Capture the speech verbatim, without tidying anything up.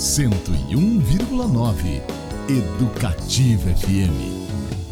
cento e um vírgula nove Educativa F M.